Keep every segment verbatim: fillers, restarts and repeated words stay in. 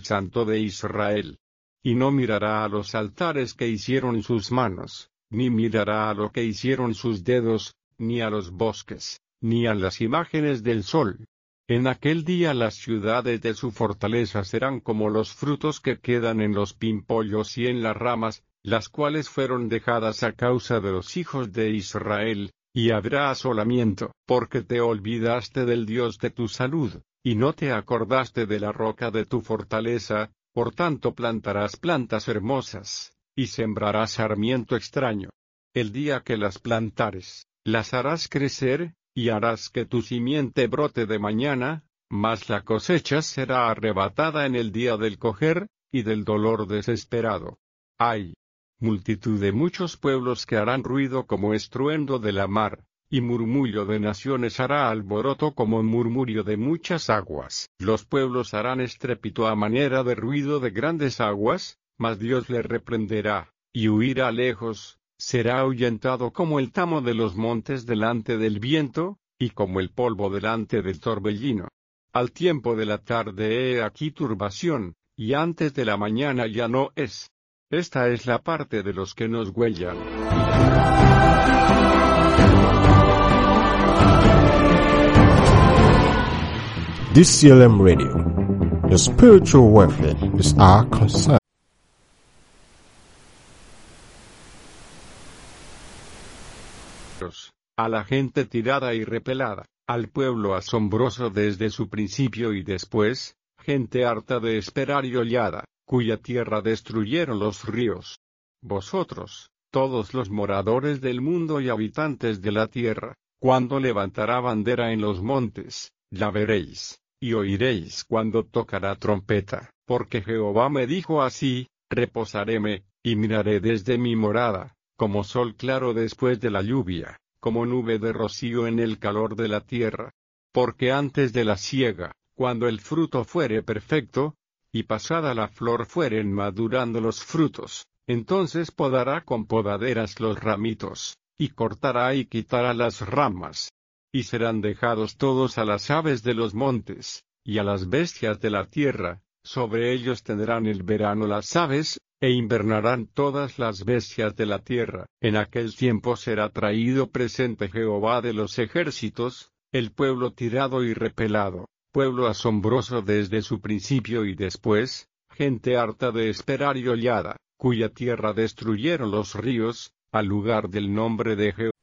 Santo de Israel. Y no mirará a los altares que hicieron sus manos, ni mirará a lo que hicieron sus dedos, ni a los bosques, ni a las imágenes del sol. En aquel día las ciudades de su fortaleza serán como los frutos que quedan en los pimpollos y en las ramas, las cuales fueron dejadas a causa de los hijos de Israel, y habrá asolamiento, porque te olvidaste del Dios de tu salud, y no te acordaste de la roca de tu fortaleza, por tanto plantarás plantas hermosas, y sembrarás sarmiento extraño. El día que las plantares, las harás crecer, y harás que tu simiente brote de mañana, mas la cosecha será arrebatada en el día del coger, y del dolor desesperado. ¡Ay! Multitud de muchos pueblos que harán ruido como estruendo de la mar, y murmullo de naciones hará alboroto como murmurio de muchas aguas. Los pueblos harán estrépito a manera de ruido de grandes aguas, mas Dios le reprenderá, y huirá lejos, será ahuyentado como el tamo de los montes delante del viento, y como el polvo delante del torbellino. Al tiempo de la tarde he aquí turbación, y antes de la mañana ya no es. Esta es la parte de los que nos huellan. D C L M Radio. Your spiritual welfare is our concern. A la gente tirada y repelada, al pueblo asombroso desde su principio y después, gente harta de esperar y hollada, cuya tierra destruyeron los ríos. Vosotros, todos los moradores del mundo y habitantes de la tierra, cuando levantará bandera en los montes, la veréis, y oiréis cuando tocará trompeta, porque Jehová me dijo así, reposaréme, y miraré desde mi morada, como sol claro después de la lluvia, como nube de rocío en el calor de la tierra. Porque antes de la siega, cuando el fruto fuere perfecto, y pasada la flor fueren madurando los frutos, entonces podará con podaderas los ramitos, y cortará y quitará las ramas. Y serán dejados todos a las aves de los montes, y a las bestias de la tierra, sobre ellos tendrán el verano las aves, e invernarán todas las bestias de la tierra. En aquel tiempo será traído presente Jehová de los ejércitos, el pueblo tirado y repelado, pueblo asombroso desde su principio y después, gente harta de esperar y hollada, cuya tierra destruyeron los ríos, al lugar del nombre de Jehová.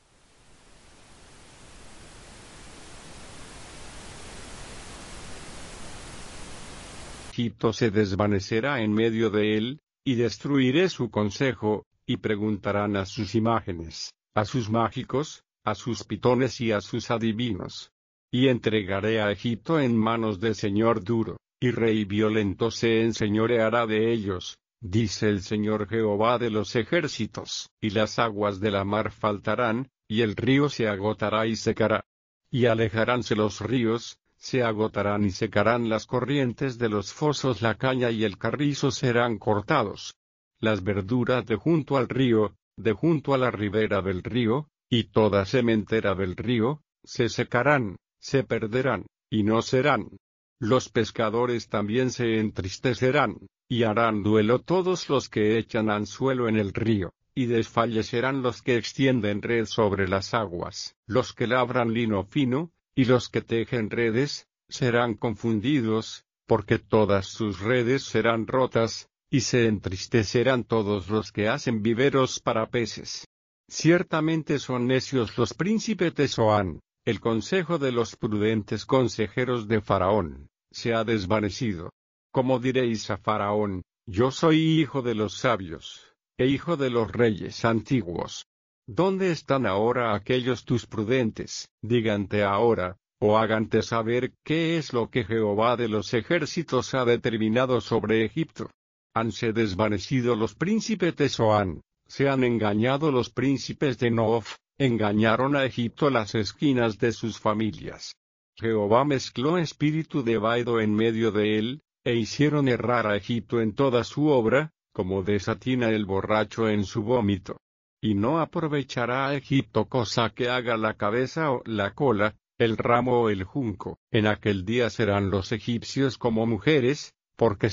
Egipto se desvanecerá en medio de él, y destruiré su consejo, y preguntarán a sus imágenes, a sus mágicos, a sus pitones y a sus adivinos. Y entregaré a Egipto en manos de señor duro, y rey violento se enseñoreará de ellos, dice el Señor Jehová de los ejércitos. Y las aguas de la mar faltarán, y el río se agotará y secará. Y alejaránse los ríos, se agotarán y secarán las corrientes de los fosos, la caña y el carrizo serán cortados. Las verduras de junto al río, de junto a la ribera del río, y toda sementera del río, se secarán, se perderán, y no serán. Los pescadores también se entristecerán, y harán duelo todos los que echan anzuelo en el río, y desfallecerán los que extienden red sobre las aguas. Los que labran lino fino, y los que tejen redes, serán confundidos, porque todas sus redes serán rotas, y se entristecerán todos los que hacen viveros para peces. Ciertamente son necios los príncipes de Zoán, el consejo de los prudentes consejeros de Faraón, se ha desvanecido. Como diréis a Faraón, yo soy hijo de los sabios, e hijo de los reyes antiguos. ¿Dónde están ahora aquellos tus prudentes? Dígante ahora, o hágante saber qué es lo que Jehová de los ejércitos ha determinado sobre Egipto. Hanse desvanecido los príncipes de Zoán, se han engañado los príncipes de Noof, engañaron a Egipto las esquinas de sus familias. Jehová mezcló espíritu de vaido en medio de él, e hicieron errar a Egipto en toda su obra, como desatina el borracho en su vómito. Y no aprovechará a Egipto cosa que haga la cabeza o la cola, el ramo o el junco. En aquel día serán los egipcios como mujeres, porque